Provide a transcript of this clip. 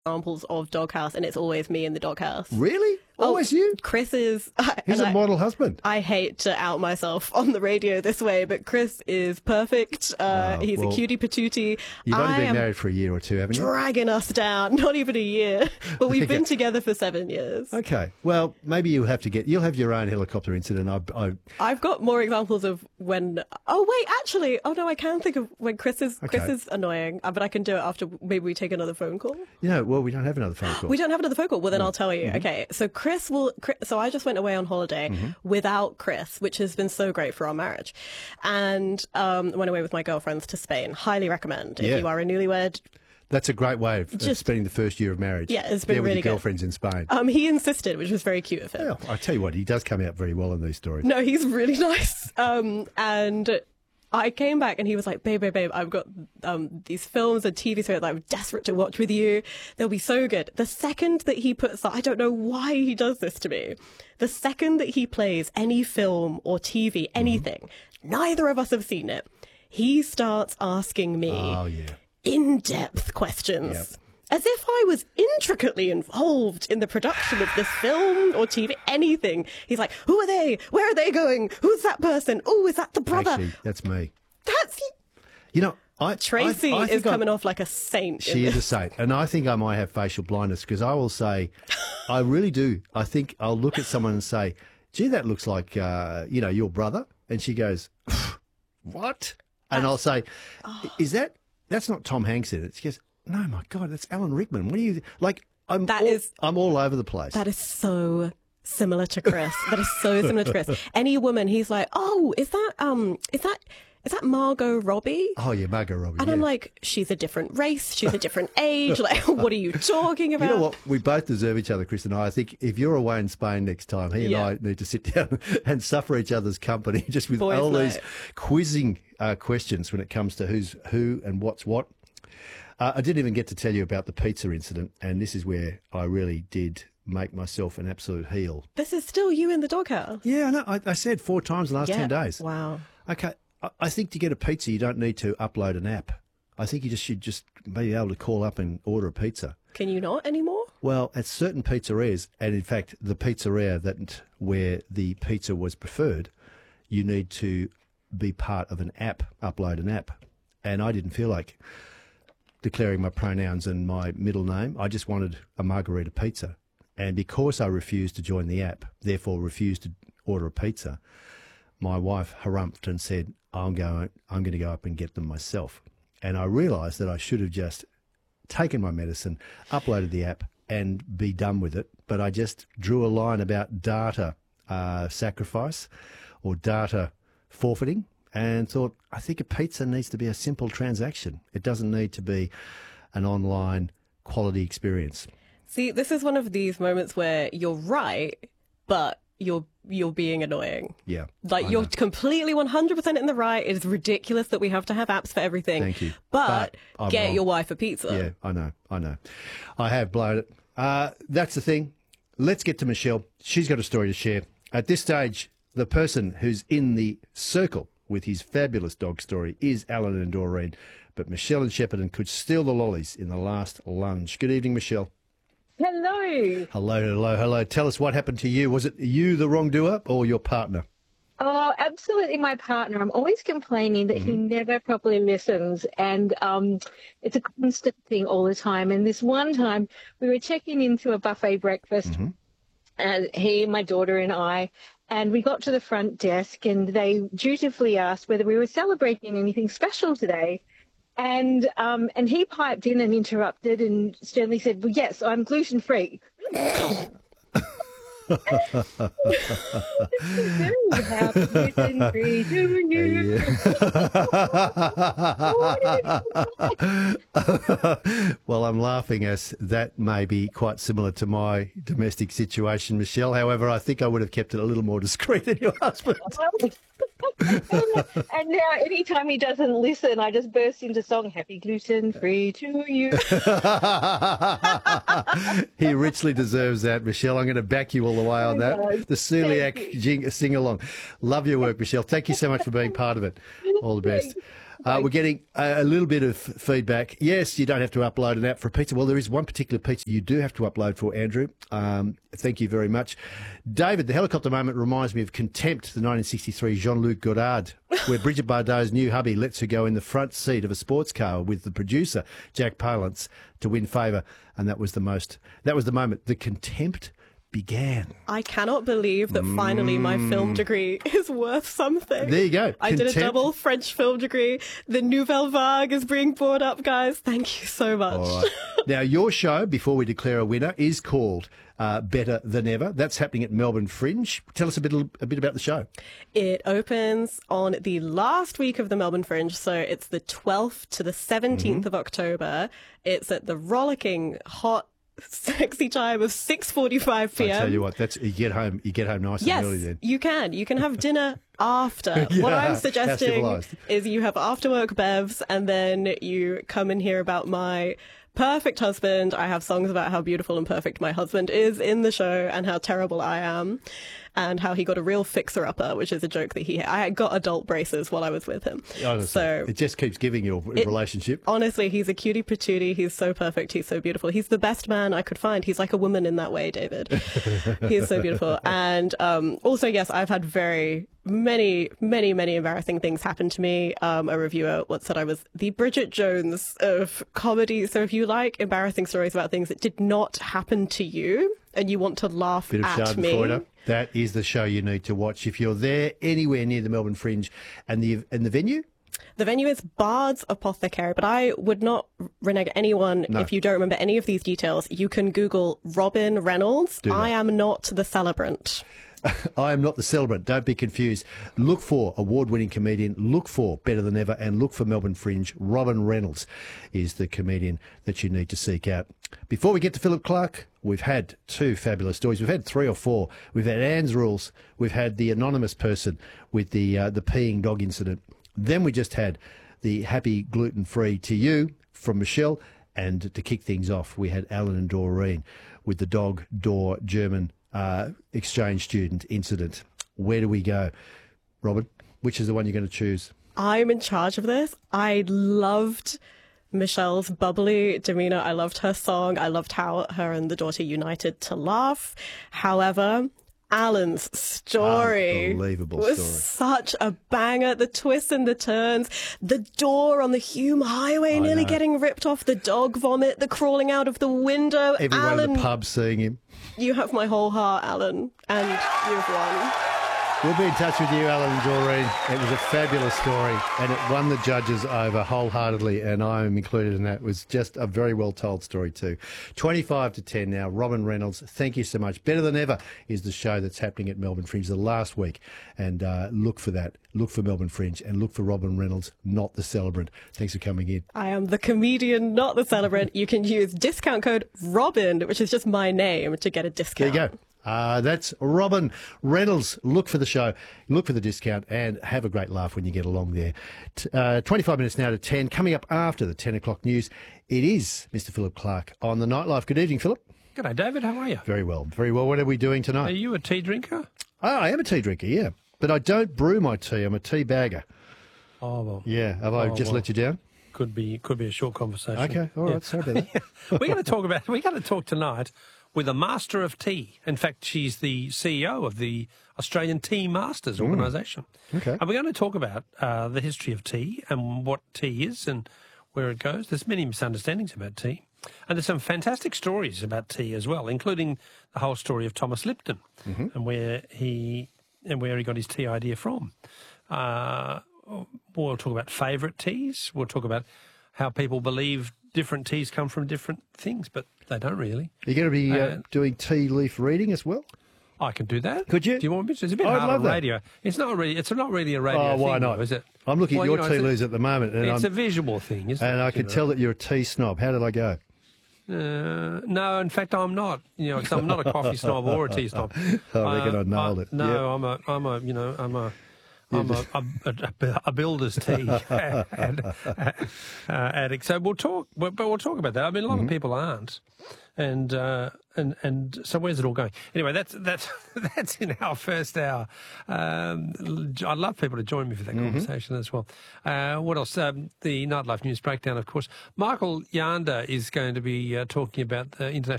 examples of doghouse, and it's always me in the doghouse. Really? Always you? Chris is... He's a model husband. I hate to out myself on the radio this way, but Chris is perfect. He's a cutie patootie. You've only been married for a year or two, haven't you? Dragging us down. Not even a year. But we've been together for 7 years. Okay. Well, maybe you'll have your own helicopter incident. I've got more examples of when... Oh, wait, actually. Oh, no, I can think of when Chris is annoying, but I can do it after maybe we take another phone call. Well, we don't have another phone call. We don't have another phone call. Well, then I'll tell you. Mm-hmm. Okay, so so I just went away on holiday without Chris, which has been so great for our marriage. And went away with my girlfriends to Spain. Highly recommend if you are a newlywed. That's a great way of spending the first year of marriage. Yeah, it's been really with your good. Girlfriends in Spain. He insisted, which was very cute of him. Yeah, I tell you what, he does come out very well in these stories. No, he's really nice. And I came back and he was like, babe, I've got these films and TV shows that I'm desperate to watch with you. They'll be so good. The second that he puts, I don't know why he does this to me. The second that he plays any film or TV, anything, neither of us have seen it. He starts asking me in-depth questions. Yep. As if I was intricately involved in the production of this film or TV, anything. He's like, who are they? Where are they going? Who's that person? Oh, is that the brother? Actually, that's me. That's... You know, Tracy is coming off like a saint. She is a saint. And I think I might have facial blindness because I will say, I really do. I think I'll look at someone and say, gee, that looks like, your brother. And she goes, what? And I'll say, that's not Tom Hanks in it. She goes, no, my God, that's Alan Rickman. What are you like? I'm all over the place. That is so similar to Chris. That is so similar to Chris. Any woman, he's like, oh, is that Margot Robbie? Oh yeah, Margot Robbie. And I'm like, she's a different race. She's a different age. Like, what are you talking about? You know what? We both deserve each other, Chris and I. I think if you're away in Spain next time, he and I need to sit down and suffer each other's company just with these quizzing questions when it comes to who's who and what's what. I didn't even get to tell you about the pizza incident, and this is where I really did make myself an absolute heel. This is still you in the doghouse? Yeah, I know. I said 4 times in the last 10 days. Wow. Okay, I think to get a pizza, you don't need to upload an app. I think you should just be able to call up and order a pizza. Can you not anymore? Well, at certain pizzerias, and in fact, the pizzeria where the pizza was preferred, you need to be part of an app, upload an app. And I didn't feel like declaring my pronouns and my middle name. I just wanted a margarita pizza. And because I refused to join the app, therefore refused to order a pizza, my wife harumphed and said, I'm going to go up and get them myself. And I realised that I should have just taken my medicine, uploaded the app and be done with it. But I just drew a line about data sacrifice or data forfeiting. And thought, I think a pizza needs to be a simple transaction. It doesn't need to be an online quality experience. See, this is one of these moments where you're right, but you're being annoying. Yeah. Like, you're completely 100% in the right. It is ridiculous that we have to have apps for everything. Thank you. But get your wife a pizza. Yeah, I know. I have blown it. That's the thing. Let's get to Michelle. She's got a story to share. At this stage, the person who's in the circle with his fabulous dog story is Alan and Doreen, but Michelle and Shepparton could steal the lollies in the last lunge. Good evening, Michelle. Hello. Hello. Tell us what happened to you. Was it you, the wrongdoer, or your partner? Oh, absolutely my partner. I'm always complaining that he never properly listens, and it's a constant thing all the time. And this one time, we were checking into a buffet breakfast, and he, my daughter and I, and we got to the front desk and they dutifully asked whether we were celebrating anything special today. And he piped in and interrupted and sternly said, well, yes, I'm gluten-free. Well, I'm laughing as that may be quite similar to my domestic situation, Michelle. However, I think I would have kept it a little more discreet than your husband. And now anytime he doesn't listen, I just burst into song, Happy Gluten Free to You. He richly deserves that, Michelle. I'm going to back you all the way on that. The celiac sing-along. Love your work, Michelle. Thank you so much for being part of it. All the best. We're getting a little bit of feedback. Yes, you don't have to upload an app for a pizza. Well, there is one particular pizza you do have to upload for, Andrew. Thank you very much. David, the helicopter moment reminds me of Contempt, the 1963 Jean-Luc Godard, where Bridget Bardot's new hubby lets her go in the front seat of a sports car with the producer, Jack Palance, to win favour. And that was the moment the contempt began. I cannot believe that finally my film degree is worth something. There you go. I did a double French film degree. The Nouvelle Vague is being brought up, guys. Thank you so much. All right. Now, your show, before we declare a winner, is called Better Than Ever. That's happening at Melbourne Fringe. Tell us a bit about the show. It opens on the last week of the Melbourne Fringe, so it's the 12th to the 17th of October. It's at the rollicking, hot, sexy time of 6:45 p.m. I tell you what, you get home nice and early then. You can have dinner after. Yeah, what I'm how suggesting civilised. is you have after work bevs and then you come and hear about my perfect husband. I have songs about how beautiful and perfect my husband is in the show and how terrible I am and how he got a real fixer-upper, which is a joke that I got adult braces while I was with him. Honestly, so it just keeps giving your relationship. Honestly, he's a cutie patootie. He's so perfect. He's so beautiful. He's the best man I could find. He's like a woman in that way, David. He is so beautiful. And also, yes, I've had many embarrassing things happen to me. A reviewer once said I was the Bridget Jones of comedy. So if you like embarrassing stories about things that did not happen to you and you want to laugh Bit of at me, Schadenfreude. That is the show you need to watch if you're there anywhere near the Melbourne Fringe. And the venue? The venue is Bard's Apothecary, but I would not renege anyone if you don't remember any of these details. You can Google Robin Reynolds. I am not the celebrant. I am not the celebrant. Don't be confused. Look for award-winning comedian. Look for Better Than Ever, and look for Melbourne Fringe. Robin Reynolds is the comedian that you need to seek out. Before we get to Philip Clark, we've had 2 fabulous stories. We've had 3 or 4. We've had Anne's Rules. We've had the anonymous person with the peeing dog incident. Then we just had the happy gluten-free to you from Michelle. And to kick things off, we had Alan and Doreen with the dog-door German exchange student incident. Where do we go? Robin, which is the one you're going to choose? I'm in charge of this. I loved Michelle's bubbly demeanour. I loved her song. I loved how her and the daughter united to laugh. However, Alan's story was such a banger. The twists and the turns, the door on the Hume Highway nearly getting ripped off, the dog vomit, the crawling out of the window. Everyone in the pub seeing him. You have my whole heart, Alan, and you've won. We'll be in touch with you, Alan and Doreen. It was a fabulous story, and it won the judges over wholeheartedly, and I am included in that. It was just a very well-told story too. 25 to 10 now. Robin Reynolds, thank you so much. Better Than Ever is the show that's happening at Melbourne Fringe the last week, and look for that. Look for Melbourne Fringe, and look for Robin Reynolds, not the celebrant. Thanks for coming in. I am the comedian, not the celebrant. You can use discount code ROBIN, which is just my name, to get a discount. There you go. That's Robin Reynolds. Look for the show, look for the discount, and have a great laugh when you get along there. 25 minutes now to 10. Coming up after the 10 o'clock news, it is Mr. Philip Clark on the Nightlife. Good evening, Philip. G'day, David. How are you? Very well, very well. What are we doing tonight? Are you a tea drinker? Oh, I am a tea drinker, yeah. But I don't brew my tea. I'm a tea bagger. Oh, well. Yeah. Have I just let you down? Could be a short conversation. Okay. All right. Sorry about that. We're going to talk tonight with a master of tea. In fact, she's the CEO of the Australian Tea Masters organisation. Okay. And we're going to talk about the history of tea and what tea is and where it goes. There's many misunderstandings about tea. And there's some fantastic stories about tea as well, including the whole story of Thomas Lipton and where he got his tea idea from. We'll talk about favourite teas. We'll talk about how people believe different teas come from different things, but they don't really. Are you going to be doing tea leaf reading as well? I can do that. Could you? Do you want me to? It's a bit I'd hard love on that. radio. It's not really a radio Oh, why thing, not? though, is it? I'm looking at your tea it's leaves at the moment, and a visual thing, isn't it? and I can tell that you're a tea snob. How did I go? No, in fact, I'm not. Because I'm not a coffee snob or a tea snob. I reckon I nailed it. No, Yep. I'm a builder's tea addict. So we'll talk about that. I mean, a lot of people aren't, and so where's it all going? Anyway, that's in our first hour. I'd love people to join me for that conversation as well. What else? The Nightlife News Breakdown, of course. Michael Yanda is going to be talking about the International